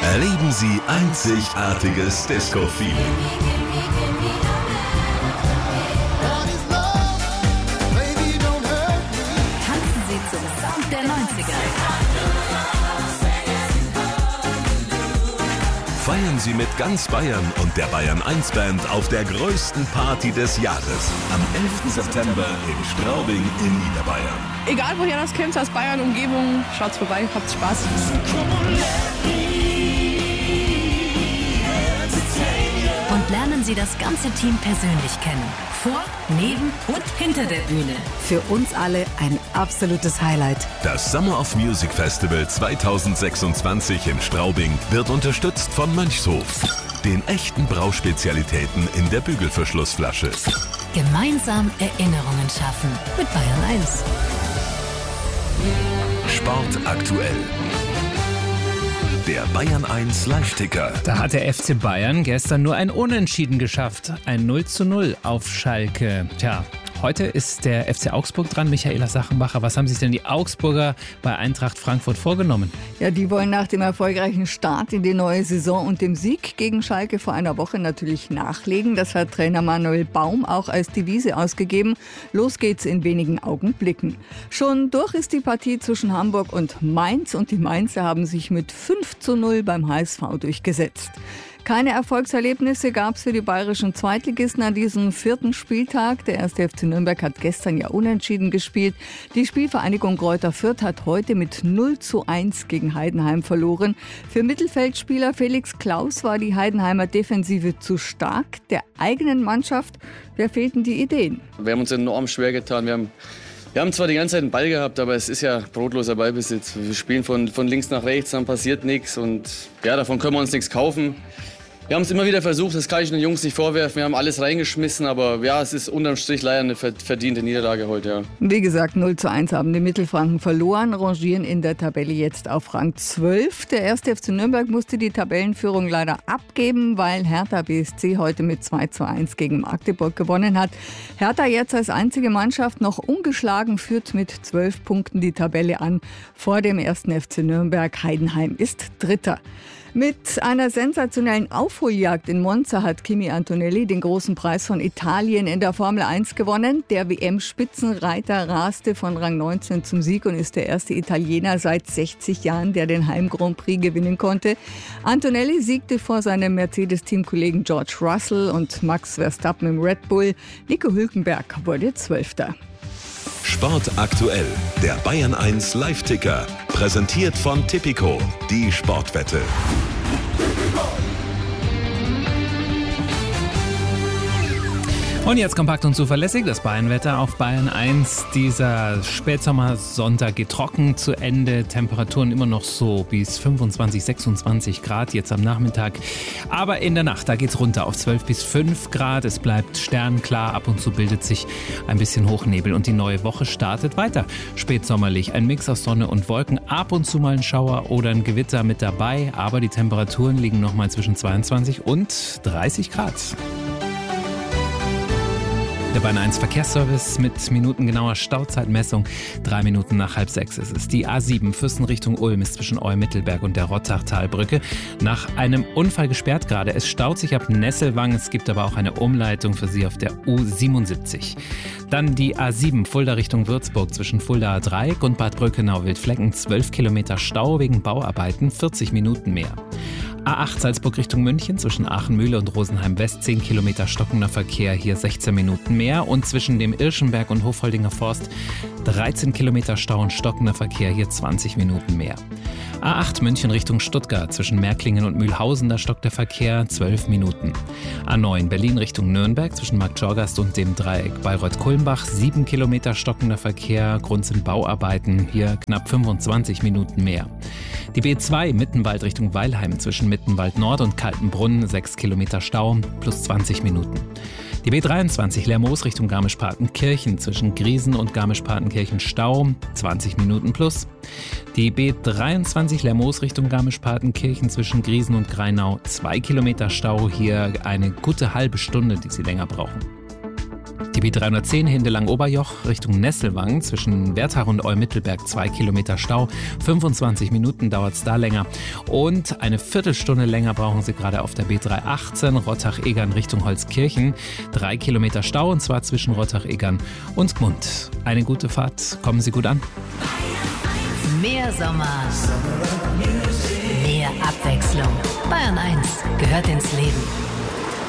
Erleben Sie einzigartiges Disco-Feeling. Tanzen Sie zum Sound der 90er. Feiern Sie mit ganz Bayern und der Bayern 1 Band auf der größten Party des Jahres. Am 11. September in Straubing in Niederbayern. Egal woher das kommt, aus Bayern, Umgebung, schaut's vorbei, habt Spaß. Und lernen Sie das ganze Team persönlich kennen. Vor, neben und hinter der Bühne. Für uns alle ein absolutes Highlight. Das Summer of Music Festival 2026 in Straubing wird unterstützt von Mönchshof, den echten Brauspezialitäten in der Bügelverschlussflasche. Gemeinsam Erinnerungen schaffen mit Bayern 1. Sport aktuell. Der Bayern 1 Live-Ticker. Da hat der FC Bayern gestern nur ein Unentschieden geschafft. Ein 0:0 auf Schalke. Tja, heute ist der FC Augsburg dran. Michaela Sachenbacher, was haben sich denn die Augsburger bei Eintracht Frankfurt vorgenommen? Ja, die wollen nach dem erfolgreichen Start in die neue Saison und dem Sieg gegen Schalke vor einer Woche natürlich nachlegen. Das hat Trainer Manuel Baum auch als Devise ausgegeben. Los geht's in wenigen Augenblicken. Schon durch ist die Partie zwischen Hamburg und Mainz und die Mainzer haben sich mit 5:0 beim HSV durchgesetzt. Keine Erfolgserlebnisse gab es für die bayerischen Zweitligisten an diesem 4. Spieltag. Der 1. FC Nürnberg hat gestern ja unentschieden gespielt. Die Spielvereinigung Greuther Fürth hat heute mit 0:1 gegen Heidenheim verloren. Für Mittelfeldspieler Felix Klaus war die Heidenheimer Defensive zu stark. Der eigenen Mannschaft fehlten die Ideen. Wir haben uns enorm schwer getan. Wir haben zwar die ganze Zeit einen Ball gehabt, aber es ist ja brotloser Ballbesitz. Wir spielen von links nach rechts, dann passiert nichts und ja, davon können wir uns nichts kaufen. Wir haben es immer wieder versucht, das kann ich den Jungs nicht vorwerfen. Wir haben alles reingeschmissen, aber ja, es ist unterm Strich leider eine verdiente Niederlage heute. Ja. Wie gesagt, 0:1 haben die Mittelfranken verloren, rangieren in der Tabelle jetzt auf Rang 12. Der 1. FC Nürnberg musste die Tabellenführung leider abgeben, weil Hertha BSC heute mit 2:1 gegen Magdeburg gewonnen hat. Hertha jetzt als einzige Mannschaft noch ungeschlagen führt mit 12 Punkten die Tabelle an. Vor dem 1. FC Nürnberg. Heidenheim ist Dritter. Mit einer sensationellen Aufholjagd in Monza hat Kimi Antonelli den großen Preis von Italien in der Formel 1 gewonnen. Der WM-Spitzenreiter raste von Rang 19 zum Sieg und ist der erste Italiener seit 60 Jahren, der den Heim-Grand Prix gewinnen konnte. Antonelli siegte vor seinem Mercedes-Teamkollegen George Russell und Max Verstappen im Red Bull. Nico Hülkenberg wurde 12. Sport aktuell. Der Bayern 1 Live-Ticker. Präsentiert von Tipico. Die Sportwette. Und jetzt kompakt und zuverlässig das Bayern-Wetter auf Bayern 1. Dieser Spätsommersonntag geht trocken zu Ende. Temperaturen immer noch so bis 25, 26 Grad jetzt am Nachmittag. Aber in der Nacht, da geht's runter auf 12 bis 5 Grad. Es bleibt sternklar. Ab und zu bildet sich ein bisschen Hochnebel. Und die neue Woche startet weiter. Spätsommerlich. Ein Mix aus Sonne und Wolken. Ab und zu mal ein Schauer oder ein Gewitter mit dabei. Aber die Temperaturen liegen noch mal zwischen 22 und 30 Grad. Der Bayern 1 Verkehrsservice mit minutengenauer Stauzeitmessung. 3 Minuten nach 5:30 ist es. Die A7 Fürsten Richtung Ulm ist zwischen Eumittelberg und der Rottachtalbrücke nach einem Unfall gesperrt gerade. Es staut sich ab Nesselwang. Es gibt aber auch eine Umleitung für Sie auf der U77. Dann die A7 Fulda Richtung Würzburg zwischen Fulda A3 und Bad Brückenau-Wildflecken. 12 Kilometer Stau wegen Bauarbeiten, 40 Minuten mehr. A8 Salzburg Richtung München zwischen Aachen-Mühle und Rosenheim-West 10 Kilometer stockender Verkehr, hier 16 Minuten mehr. Und zwischen dem Irschenberg und Hofholdinger Forst 13 Kilometer Stau und stockender Verkehr, hier 20 Minuten mehr. A8 München Richtung Stuttgart zwischen Märklingen und Mühlhausen, da stockt der Verkehr 12 Minuten. A9 Berlin Richtung Nürnberg zwischen Marktschorgast und dem Dreieck Bayreuth-Kulmbach 7 Kilometer stockender Verkehr, Grund sind Bauarbeiten, hier knapp 25 Minuten mehr. Die B2 Mittenwald Richtung Weilheim zwischen Mittenwald Nord und Kaltenbrunn 6 Kilometer Stau plus 20 Minuten. Die B23 Lermoos Richtung Garmisch-Partenkirchen zwischen Griesen und Garmisch-Partenkirchen Stau 20 Minuten plus. Die B23 Lermoos Richtung Garmisch-Partenkirchen zwischen Griesen und Greinau 2 Kilometer Stau, hier eine gute halbe Stunde, die Sie länger brauchen. Die B310 Hindelang-Oberjoch Richtung Nesselwang zwischen Wertach und Olm-Mittelberg 2 Kilometer Stau. 25 Minuten dauert es da länger. Und eine Viertelstunde länger brauchen Sie gerade auf der B318 Rottach-Egern Richtung Holzkirchen. 3 Kilometer Stau und zwar zwischen Rottach-Egern und Gmund. Eine gute Fahrt, kommen Sie gut an. Mehr Sommer, mehr Abwechslung. Bayern 1 gehört ins Leben.